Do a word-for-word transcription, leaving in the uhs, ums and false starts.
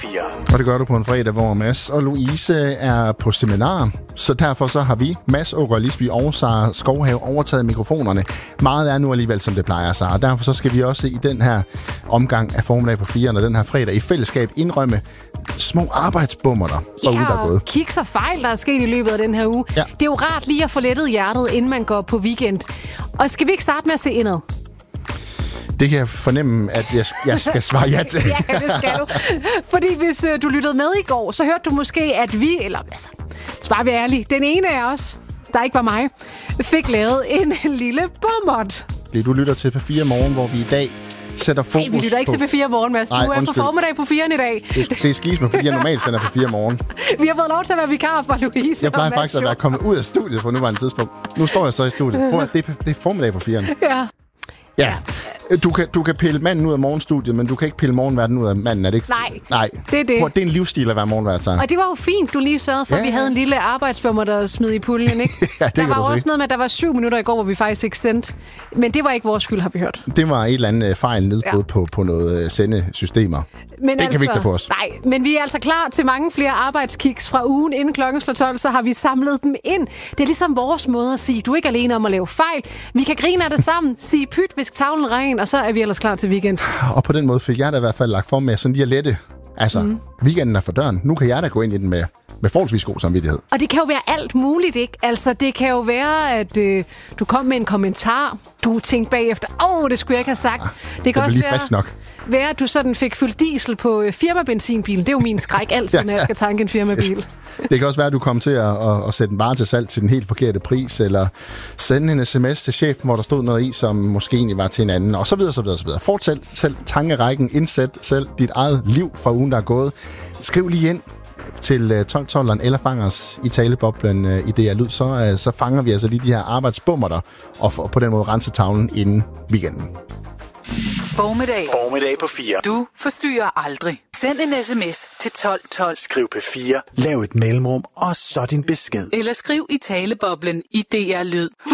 Og det gør du på en fredag, hvor Mads og Louise er på seminar. Så derfor så har vi, Mads Ågaard Lisby og Sara Skovhave, overtaget mikrofonerne. Meget er nu alligevel, som det plejer sig. Og derfor så skal vi også i den her omgang af Formiddag på fire, og den her fredag i fællesskab indrømme små arbejdsbummer der for ugen, der er gået. Kiks og fejl, der er sket i løbet af den her uge. Ja. Det er jo rart lige at få lettet hjertet, inden man går på weekend. Og skal vi ikke starte med at se indad? Det kan jeg fornemme, at jeg, jeg skal svare ja til. Ja, det skal du. Fordi hvis øh, du lyttede med i går, så hørte du måske, at vi, eller altså, svarer vi ærligt, den ene af os, der ikke var mig, fik lavet en lille bommert. Det du lytter til P fire Morgen, hvor vi i dag sætter fokus på... Nej, vi lytter ikke til P fire Morgen, Mads. Du er undskyld. På formiddag på firen i dag. Det, det er skisme, fordi jeg normalt sender P fire Morgen. Vi har fået lov til at være vikar for Louise. Jeg plejer faktisk at være kommet ud af studiet på nuværende tidspunkt. Nu står jeg så i studiet. Prøv, det, er, det er formiddag på firen. Ja. Ja. Du kan, du kan pille manden ud af morgenstudiet, men du kan ikke pille morgenverden ud af manden, er det ikke? Nej, Nej. det er det. Prøv, det er en livsstil at være morgenvært, så. Og det var jo fint, du lige sørgede for, ja, at vi havde en lille arbejdsbummer, der smed i puljen, ikke? Ja, det der var også sige. Noget med, at der var syv minutter i går, hvor vi faktisk ikke sendte. Men det var ikke vores skyld, har vi hørt. Det var et eller andet fejl nedbrud ja. på, på noget uh, sendesystemer. Men det altså, kan vi ikke tage på os. Nej, men vi er altså klar til mange flere arbejdskiks fra ugen. Inden klokken slår tolv, så har vi samlet dem ind. Det er ligesom vores måde at sige, du er ikke alene om at lave fejl. Vi kan grine af det sammen, sige pyt, visk tavlen ren, og så er vi ellers klar til weekend. Og på den måde fik jeg da i hvert fald lagt for med sådan lige at lette. Altså, mm. weekenden er for døren. Nu kan jeg da gå ind i den med, med forholdsvis god samvittighed. Og det kan jo være alt muligt, ikke? Altså, det kan jo være, at øh, du kom med en kommentar, du tænkte bagefter, åh, oh, det skulle jeg ikke have sagt. Ja, det kan også lige være, frisk nok. være, at du sådan fik fyldt diesel på øh, firmabenzinbilen. Det er jo min skræk altid, ja, når jeg skal tanke en firmabil. Det kan også være, at du kommer til at, at, at sætte en vare til salg til den helt forkerte pris, eller sende en sms til chefen, hvor der stod noget i, som måske egentlig var til en anden, og så videre, så videre, så videre. Fortsæt selv tankerækken, indsæt selv dit eget liv fra ugen, der er gået. Skriv lige ind til tolv tolv eller fanger os i taleboblen uh, i D R Lyd, så, uh, så fanger vi altså lige de her arbejdsbummer der, og, og på den måde rense tavlen inden weekenden. Formiddag. Formiddag på fire. Du forstyrrer aldrig. Send en sms til tolv tolv. Skriv P fire, lav et mellemrum, og så din besked. Eller skriv i taleboblen i D R Lyd.